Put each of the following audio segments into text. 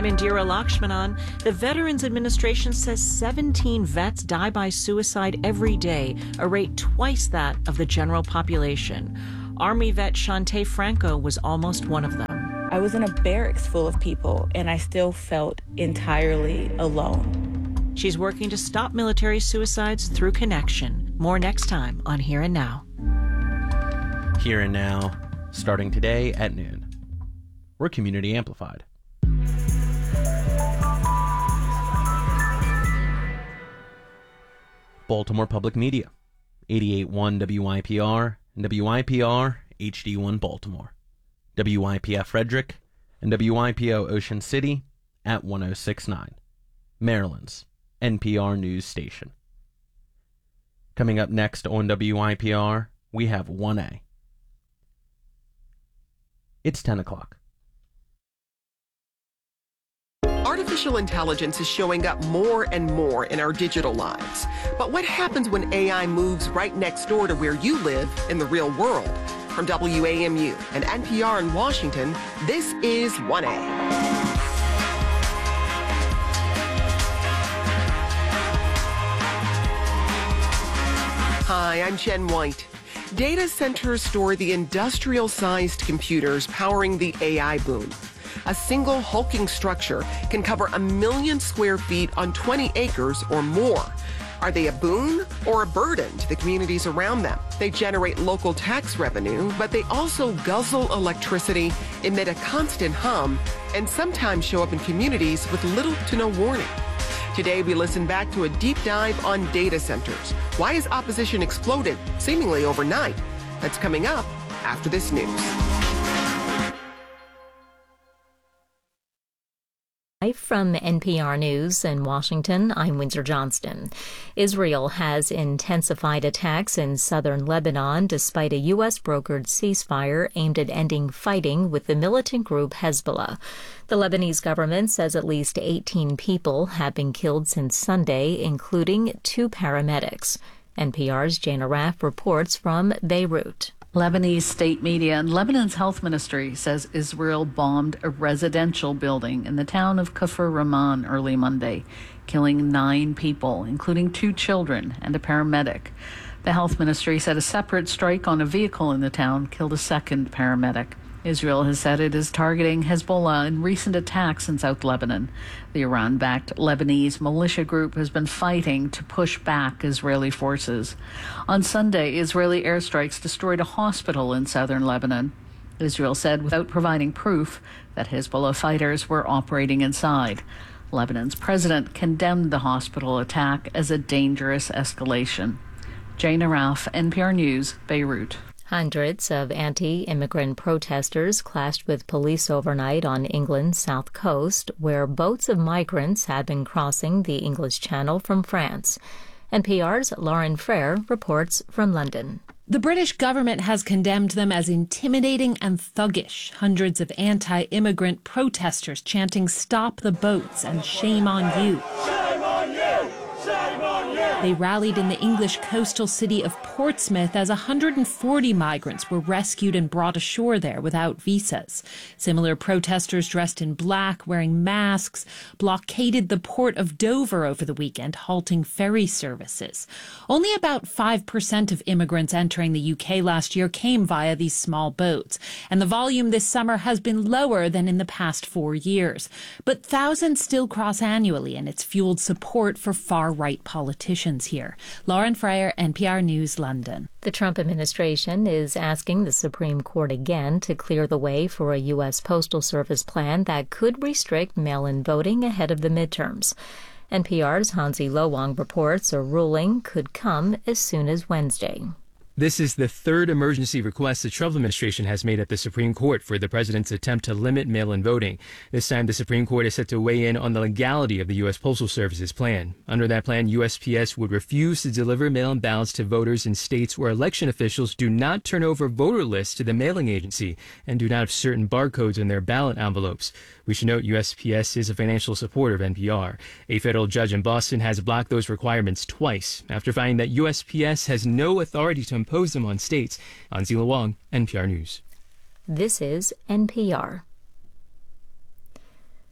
I'm Indira Lakshmanan. The Veterans Administration says 17 vets die by suicide every day, a rate twice that of the general population. Army vet Shantae Franco was almost one of them. I was in a barracks full of people, and I still felt entirely alone. She's working to stop military suicides through connection. More next time on Here and Now. Here and Now, starting today at noon. We're community amplified. Baltimore Public Media, 88.1 WYPR and WYPR HD1 Baltimore, WYPF Frederick and WYPO Ocean City at 106.9, Maryland's NPR news station. Coming up next on WYPR, we have 1A. It's 10 o'clock. Artificial intelligence is showing up more and more in our digital lives. But what happens when AI moves right next door to where you live in the real world? From WAMU and NPR in Washington, this is 1A. Hi, I'm Jen White. Data centers store the industrial-sized computers powering the AI boom. A single hulking structure can cover 1 million square feet on 20 acres or more. Are they a boon or a burden to the communities around them? They generate local tax revenue, but they also guzzle electricity, emit a constant hum, and sometimes show up in communities with little to no warning. Today, we listen back to a deep dive on data centers. Why has opposition exploded seemingly overnight? That's coming up after this news. From NPR News in Washington, I'm Windsor Johnston. Israel has intensified attacks in southern Lebanon despite a U.S.-brokered ceasefire aimed at ending fighting with the militant group Hezbollah. The Lebanese government says at least 18 people have been killed since Sunday, including 2 paramedics. NPR's Jana Raff reports from Beirut. Lebanese state media and Lebanon's health ministry says Israel bombed a residential building in the town of Kafr Rahman early Monday, killing 9 people, including 2 children and a paramedic. The health ministry said a separate strike on a vehicle in the town killed a second paramedic. Israel has said it is targeting Hezbollah in recent attacks in South Lebanon. The Iran-backed Lebanese militia group has been fighting to push back Israeli forces. On Sunday, Israeli airstrikes destroyed a hospital in southern Lebanon. Israel said without providing proof that Hezbollah fighters were operating inside. Lebanon's president condemned the hospital attack as a dangerous escalation. Jana Raff, NPR News, Beirut. Hundreds of anti-immigrant protesters clashed with police overnight on England's south coast, where boats of migrants had been crossing the English Channel from France. NPR's Lauren Frere reports from London. The British government has condemned them as intimidating and thuggish. Hundreds of anti-immigrant protesters chanting "Stop the boats" and "Shame on you." Shame on you! Shame on you! They rallied in the English coastal city of Portsmouth as 140 migrants were rescued and brought ashore there without visas. Similar protesters dressed in black, wearing masks, blockaded the port of Dover over the weekend, halting ferry services. Only about 5% of immigrants entering the UK last year came via these small boats, and the volume this summer has been lower than in the past 4 years. But thousands still cross annually, and it's fueled support for far-right politicians here. Lauren Frere, NPR News, London. The Trump administration is asking the Supreme Court again to clear the way for a U.S. Postal Service plan that could restrict mail-in voting ahead of the midterms. NPR's Hansi Lowang reports a ruling could come as soon as Wednesday. This is the third emergency request the Trump administration has made at the Supreme Court for the president's attempt to limit mail-in voting. This time, the Supreme Court is set to weigh in on the legality of the U.S. Postal Service's plan. Under that plan, USPS would refuse to deliver mail-in ballots to voters in states where election officials do not turn over voter lists to the mailing agency and do not have certain barcodes in their ballot envelopes. We should note USPS is a financial supporter of NPR. A federal judge in Boston has blocked those requirements twice after finding that USPS has no authority to impose them on states. Hansi Lowang, NPR News. This is NPR.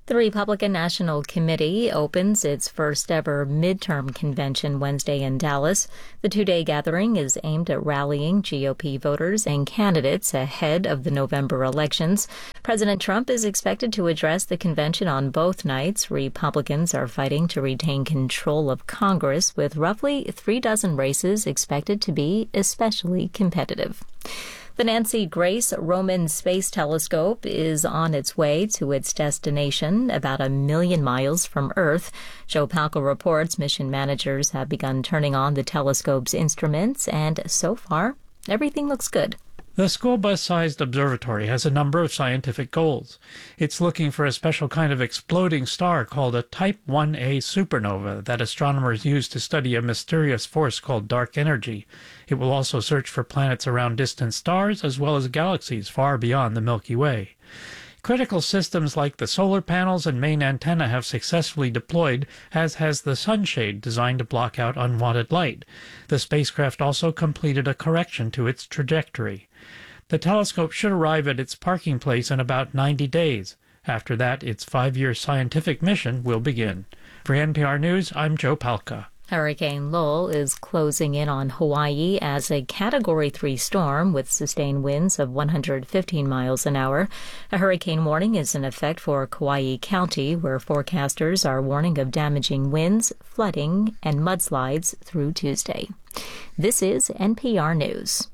The Republican National Committee opens its first ever midterm convention Wednesday in Dallas. The two-day gathering is aimed at rallying GOP voters and candidates ahead of the November elections. President Trump is expected to address the convention on both nights. Republicans are fighting to retain control of Congress, with roughly 36 races expected to be especially competitive. The Nancy Grace Roman Space Telescope is on its way to its destination, about 1 million miles from Earth. Joe Palca reports mission managers have begun turning on the telescope's instruments, and so far, everything looks good. The school bus-sized observatory has a number of scientific goals. It's looking for a special kind of exploding star called a Type 1a supernova that astronomers use to study a mysterious force called dark energy. It will also search for planets around distant stars as well as galaxies far beyond the Milky Way. Critical systems like the solar panels and main antenna have successfully deployed, as has the sunshade designed to block out unwanted light. The spacecraft also completed a correction to its trajectory. The telescope should arrive at its parking place in about 90 days. After that, its 5-year scientific mission will begin. For NPR News, I'm Joe Palca. Hurricane Lowell is closing in on Hawaii as a Category 3 storm with sustained winds of 115 miles an hour. A hurricane warning is in effect for Kauai County, where forecasters are warning of damaging winds, flooding, and mudslides through Tuesday. This is NPR News.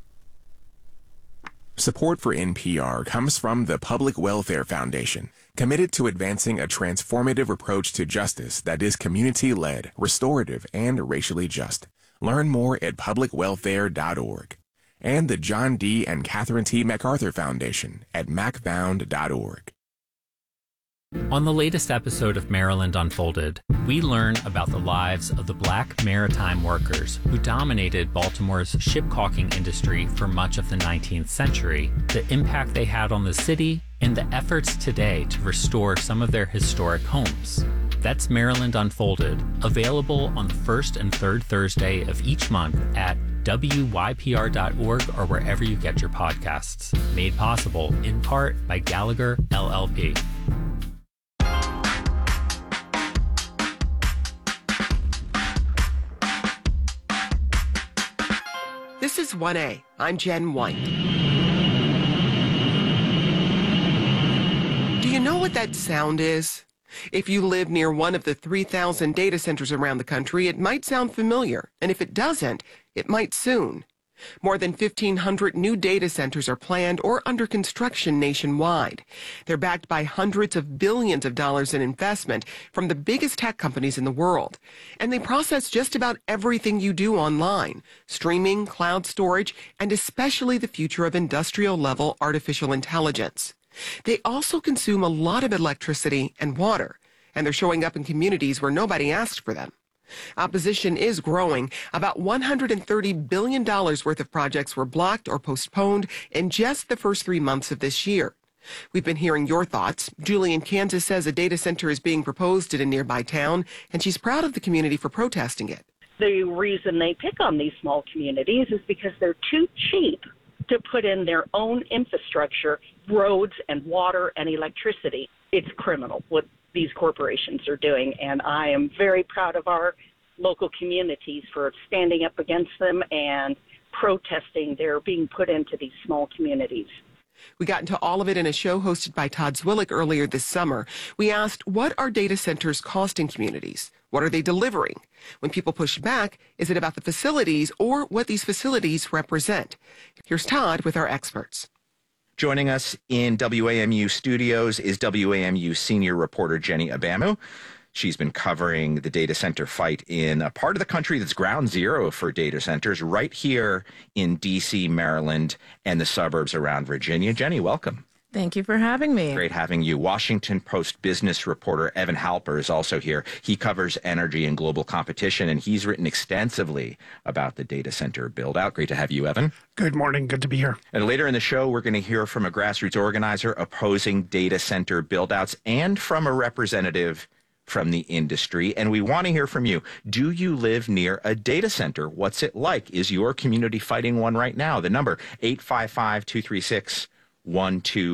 Support for NPR comes from the Public Welfare Foundation, committed to advancing a transformative approach to justice that is community-led, restorative, and racially just. Learn more at publicwelfare.org. And the John D. and Catherine T. MacArthur Foundation at macfound.org. On the latest episode of Maryland Unfolded, we learn about the lives of the Black maritime workers who dominated Baltimore's ship-caulking industry for much of the 19th century, the impact they had on the city, and the efforts today to restore some of their historic homes. That's Maryland Unfolded, available on the first and third Thursday of each month at wypr.org or wherever you get your podcasts. Made possible in part by Gallagher LLP. This is 1A. I'm Jen White. Do you know what that sound is? If you live near one of the 3,000 data centers around the country, it might sound familiar. And if it doesn't, it might soon. More than 1,500 new data centers are planned or under construction nationwide. They're backed by hundreds of billions of dollars in investment from the biggest tech companies in the world. And they process just about everything you do online: streaming, cloud storage, and especially the future of industrial-level artificial intelligence. They also consume a lot of electricity and water, and they're showing up in communities where nobody asked for them. Opposition is growing. About $130 billion worth of projects were blocked or postponed in just the first 3 months of this year. We've been hearing your thoughts. Julie in Kansas says a data center is being proposed in a nearby town, and she's proud of the community for protesting it. The reason they pick on these small communities is because they're too cheap to put in their own infrastructure, roads and water and electricity. It's criminal what these corporations are doing, and I am very proud of our local communities for standing up against them and protesting their being put into these small communities. We got into all of it in a show hosted by Todd Zwillich earlier this summer. We asked, what are data centers costing communities? What are they delivering? When people push back, is it about the facilities or what these facilities represent? Here's Todd with our experts. Joining us in WAMU studios is WAMU senior reporter Jenny Abamu. She's been covering the data center fight in a part of the country that's ground zero for data centers, right here in D.C., Maryland, and the suburbs around Virginia. Jenny, welcome. Thank you for having me. Great having you. Washington Post business reporter Evan Halper is also here. He covers energy and global competition, and he's written extensively about the data center build-out. Great to have you, Evan. Good morning. Good to be here. And later in the show, we're going to hear from a grassroots organizer opposing data center build-outs and from a representative from the industry. And we want to hear from you. Do you live near a data center? What's it like? Is your community fighting one right now? The number, 855-236-1212.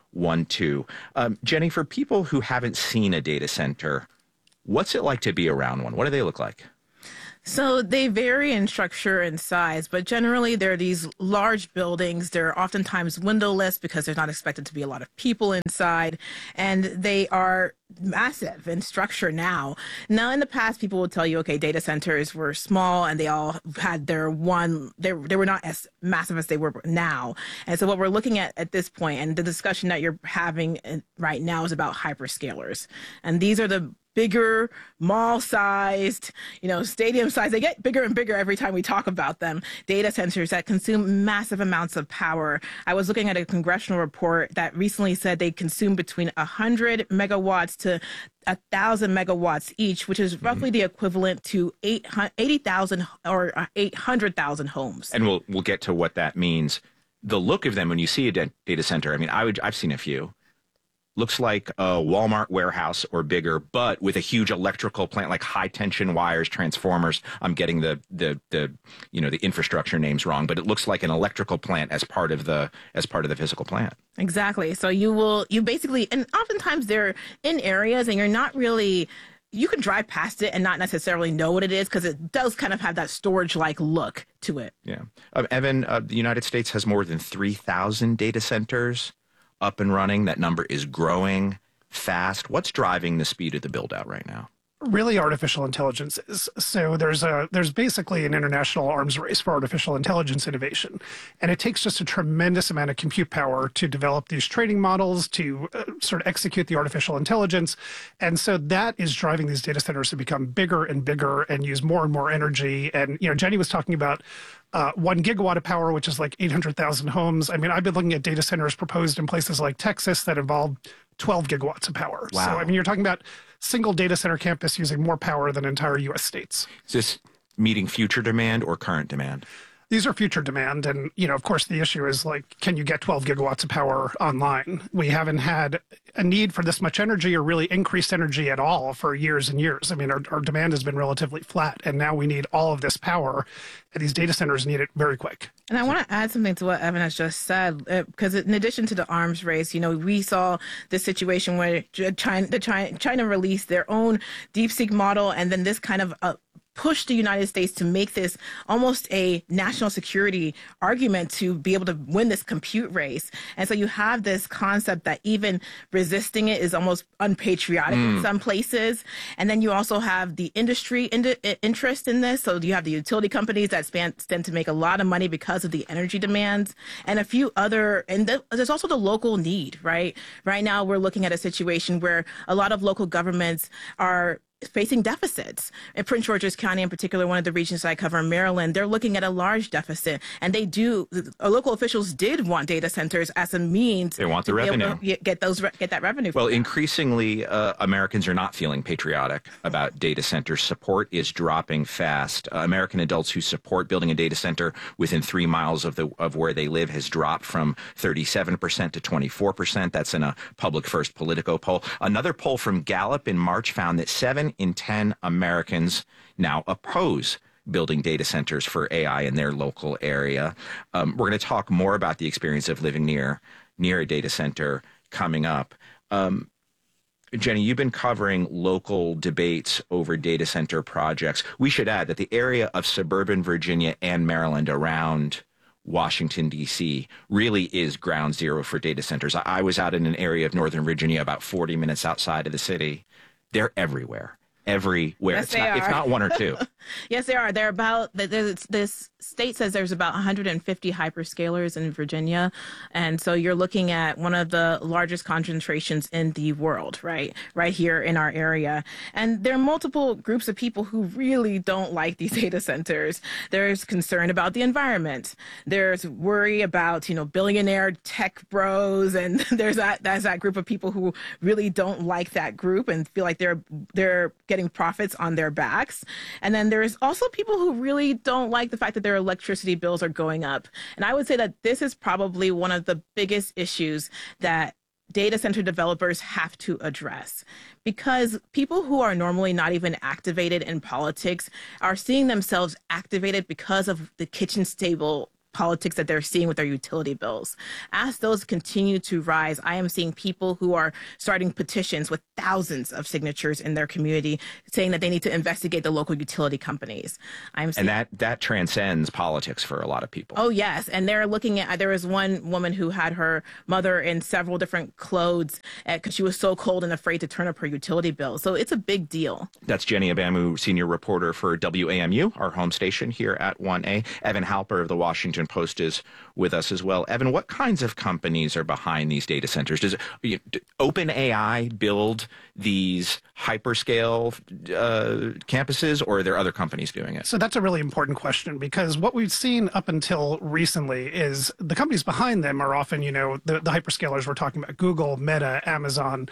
Jenny, for people who haven't seen a data center, what's it like to be around one? What do they look like? So they vary in structure and size, but generally they're these large buildings. They're oftentimes windowless because there's not expected to be a lot of people inside, and they are massive in structure now. Now, in the past, people would tell you, okay, data centers were small and they all had they were not as massive as they were now. And so what we're looking at this point, and the discussion that you're having right now, is about hyperscalers. And these are the bigger, mall-sized, stadium-sized. They get bigger and bigger every time we talk about them. Data centers that consume massive amounts of power. I was looking at a congressional report that recently said they consume between 100 megawatts to 1,000 megawatts each, which is roughly the equivalent to 80,000 or 800,000 homes. And we'll get to what that means. The look of them when you see a data center, I mean, I've seen a few. Looks like a Walmart warehouse or bigger, but with a huge electrical plant, like high tension wires, transformers. I'm getting the infrastructure names wrong, but it looks like an electrical plant as part of the physical plant. Exactly. So you basically, and oftentimes they're in areas and you're not really, you can drive past it and not necessarily know what it is because it does kind of have that storage-like look to it. Yeah. Evan, the United States has more than 3,000 data centers up and running. That number is growing fast. What's driving the speed of the build out right now? Really, artificial intelligence is. So there's basically an international arms race for artificial intelligence innovation. And it takes just a tremendous amount of compute power to develop these training models, to sort of execute the artificial intelligence. And so that is driving these data centers to become bigger and bigger and use more and more energy. And, Jenny was talking about 1 gigawatt of power, which is like 800,000 homes. I mean, I've been looking at data centers proposed in places like Texas that involve 12 gigawatts of power. Wow. So, I mean, you're talking about single data center campus using more power than entire U.S. states. Is this meeting future demand or current demand? These are future demand. And, of course, the issue is can you get 12 gigawatts of power online? We haven't had a need for this much energy or really increased energy at all for years and years. I mean, our demand has been relatively flat, and now we need all of this power, and these data centers need it very quick. And I want to add something to what Evan has just said, because in addition to the arms race, we saw this situation where China released their own DeepSeek model, and then this kind of pushed the United States to make this almost a national security argument to be able to win this compute race. And so you have this concept that even resisting it is almost unpatriotic in some places. And then you also have the industry interest in this. So you have the utility companies that stand to make a lot of money because of the energy demands, and a few other, and there's also the local need, right? Right now we're looking at a situation where a lot of local governments are facing deficits. In Prince George's County in particular, one of the regions I cover in Maryland, they're looking at a large deficit. And local officials did want data centers as a means. They want the revenue. Get that revenue. Well, increasingly, Americans are not feeling patriotic about data centers. Support is dropping fast. American adults who support building a data center within 3 miles of where they live has dropped from 37% to 24%. That's in a Public First Politico poll. Another poll from Gallup in March found that 7 in 10 Americans now oppose building data centers for AI in their local area. We're going to talk more about the experience of living near a data center coming up. Jenny, you've been covering local debates over data center projects. We should add that the area of suburban Virginia and Maryland around Washington, D.C. really is ground zero for data centers. I was out in an area of Northern Virginia about 40 minutes outside of the city. They're everywhere. Yes, It's not one or two. Yes, they are. They're about, this state says there's about 150 hyperscalers in Virginia. And so you're looking at one of the largest concentrations in the world, right here in our area. And there are multiple groups of people who really don't like these data centers. There's concern about the environment. There's worry about, billionaire tech bros. And there's that group of people who really don't like that group and feel like they're getting profits on their backs. And then there's also people who really don't like the fact that their electricity bills are going up. And I would say that this is probably one of the biggest issues that data center developers have to address, because people who are normally not even activated in politics are seeing themselves activated because of the kitchen table politics that they're seeing with their utility bills. As those continue to rise, I am seeing people who are starting petitions with thousands of signatures in their community saying that they need to investigate the local utility companies. And that transcends politics for a lot of people. Oh, yes. And they're looking at, there was one woman who had her mother in several different clothes because she was so cold and afraid to turn up her utility bill. So it's a big deal. That's Jenny Abamu, senior reporter for WAMU, our home station here at 1A. Evan Halper of the Washington Post is with us as well. Evan, what kinds of companies are behind these data centers? Does OpenAI build these hyperscale campuses, or are there other companies doing it? So that's a really important question, because what we've seen up until recently is the companies behind them are often, the hyperscalers we're talking about, Google, Meta, Amazon.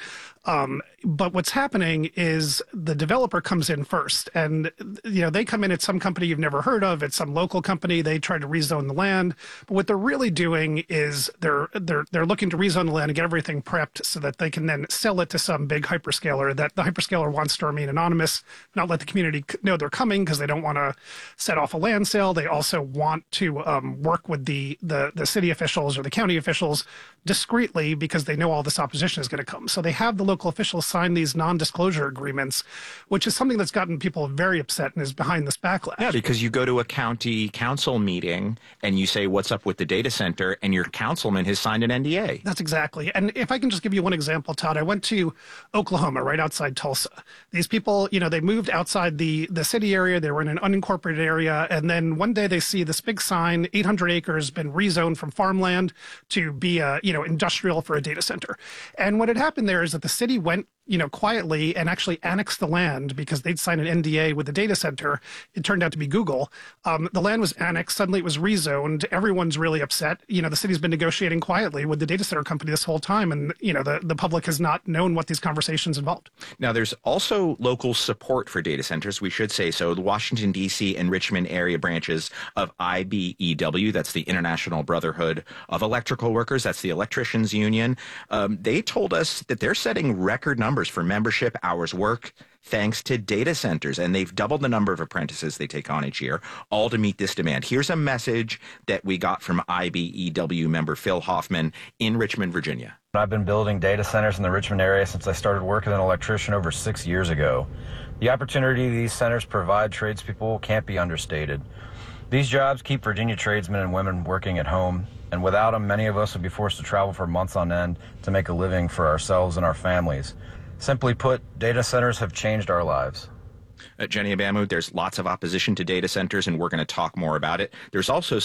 But what's happening is the developer comes in first, and they come in at some company you've never heard of, it's some local company, they try to rezone the land. But what they're really doing is they're looking to rezone the land and get everything prepped so that they can then sell it to some big hyperscaler that the hyperscaler wants to remain anonymous, not let the community know they're coming because they don't want to set off a land sale. They also want to work with the city officials or the county officials discreetly because they know all this opposition is going to come. So they have the local officials sign these non-disclosure agreements, which is something that's gotten people very upset and is behind this backlash. Yeah, because you go to a county council meeting and you say, what's up with the data center, and your councilman has signed an NDA. That's exactly. And if I can just give you one example, Todd, I went to Oklahoma, right outside Tulsa. These people, they moved outside the city area. They were in an unincorporated area. And then one day they see this big sign, 800 acres, been rezoned from farmland to be industrial for a data center. And what had happened there is that the city went quietly and actually annexed the land because they'd signed an NDA with the data center. It turned out to be Google. The land was annexed. Suddenly it was rezoned. Everyone's really upset. The city's been negotiating quietly with the data center company this whole time. And, the public has not known what these conversations involved. Now, there's also local support for data centers, we should say so. The Washington, D.C. and Richmond area branches of IBEW, that's the International Brotherhood of Electrical Workers, that's the Electricians Union, they told us that they're setting record numbers for membership hours work thanks to data centers, and they've doubled the number of apprentices they take on each year, all to meet this demand. Here's a message that we got from IBEW member Phil Hoffman in Richmond, Virginia. I've been building data centers in the Richmond area since I started working as an electrician over 6 years ago. The opportunity these centers provide tradespeople can't be understated. These jobs keep Virginia tradesmen and women working at home, and without them, many of us would be forced to travel for months on end to make a living for ourselves and our families. Simply put, data centers have changed our lives. Jenny Abamu, there's lots of opposition to data centers, and we're going to talk more about it. There's also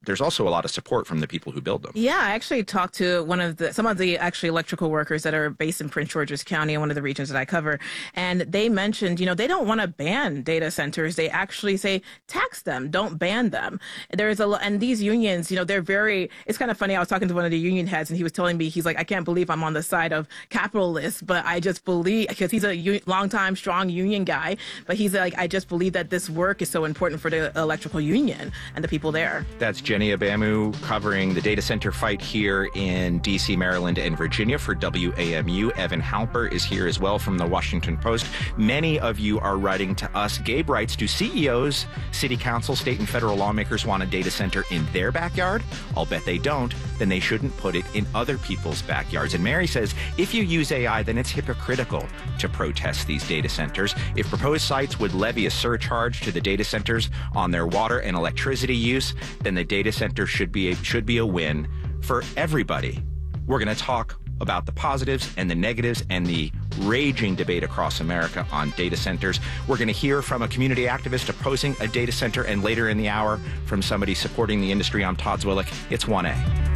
a lot of support from the people who build them. Yeah, I actually talked to some of the electrical workers that are based in Prince George's County, one of the regions that I cover, and they mentioned, they don't want to ban data centers. They actually say tax them, don't ban them. And these unions, they're very. It's kind of funny. I was talking to one of the union heads, and he was telling me, he's like, I can't believe I'm on the side of capitalists, but I just believe, because he's a long-time strong union guy, but he's like, I just believe that this work is so important for the electrical union and the people there. That's Jenny Abamu covering the data center fight here in D.C., Maryland, and Virginia for WAMU. Evan Halper is here as well from the Washington Post. Many of you are writing to us. Gabe writes, do CEOs, city council, state and federal lawmakers want a data center in their backyard? I'll bet they don't. Then they shouldn't put it in other people's backyards. And Mary says, if you use AI, then it's hypocritical to protest these data centers. If proposed sites would levy a surcharge to the data centers on their water and electricity use, then the data center should be a win for everybody. We're going to talk about the positives and the negatives and the raging debate across America on data centers. We're going to hear from a community activist opposing a data center, and later in the hour from somebody supporting the industry. I'm Todd Zwillich. It's 1A.